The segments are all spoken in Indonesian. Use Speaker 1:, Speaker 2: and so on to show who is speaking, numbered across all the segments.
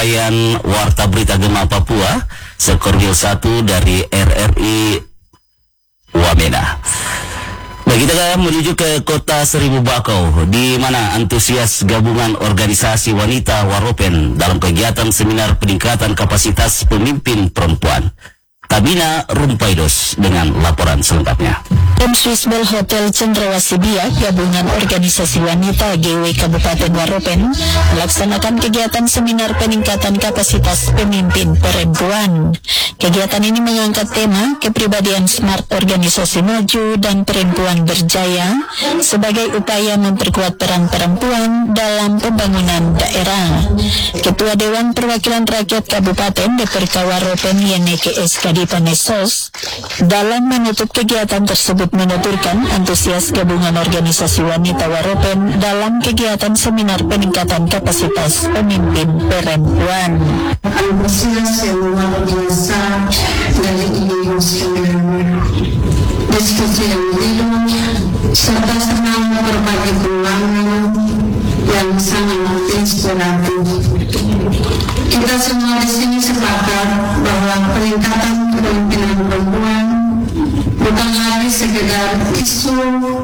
Speaker 1: Warta Berita Gema Papua, Sekorwil 1 dari RRI Wamena. Nah, kita menuju ke kota Seribu Bakau, di mana antusias gabungan organisasi wanita Waropen dalam kegiatan seminar peningkatan kapasitas pemimpin perempuan. Tabina Rumpaidos dengan laporan selengkapnya.
Speaker 2: Tim Swissbell Hotel Cendrawasih Biak, gabungan organisasi wanita GW Kabupaten Waropen, melaksanakan kegiatan seminar peningkatan kapasitas pemimpin perempuan. Kegiatan ini mengangkat tema kepribadian smart, organisasi maju, dan perempuan berjaya sebagai upaya memperkuat peran perempuan dalam pembangunan daerah. Ketua Dewan Perwakilan Rakyat Kabupaten DPRK Waropen Yeneke SKD Panesos dalam menutup kegiatan tersebut menuturkan antusias gabungan organisasi wanita Waropen dalam kegiatan seminar peningkatan kapasitas pemimpin perempuan.
Speaker 3: Antusias yang luar biasa dari ibu diskusi yang hidup serta senang berbagi pengalaman yang sangat inspiratif. Kita semua di sini sepakat bahwa peningkatan kepemimpinan perempuan bukan lagi sekedar isu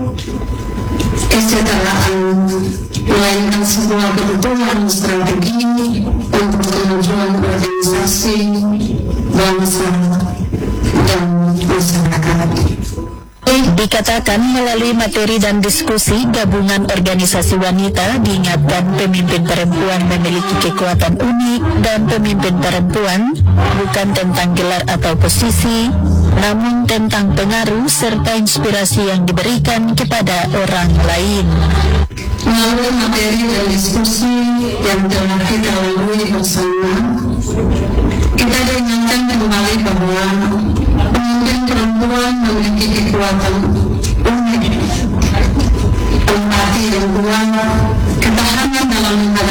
Speaker 3: kesetaraan, melainkan sebuah kebutuhan strategi untuk kemajuan organisasi, bangsa, dan masyarakat.
Speaker 2: Dikatakan melalui materi dan diskusi, gabungan organisasi wanita diingatkan pemimpin perempuan memiliki kekuatan unik, dan pemimpin perempuan bukan tentang gelar atau posisi, namun tentang pengaruh serta inspirasi yang diberikan kepada orang lain.
Speaker 3: Melalui materi dan diskusi yang telah kita lalui bersama, kita diingatkan kembali bahwa pemimpin perempuan memiliki kekuatan unik, empati yang kuat, ketahanan dalam menghadapi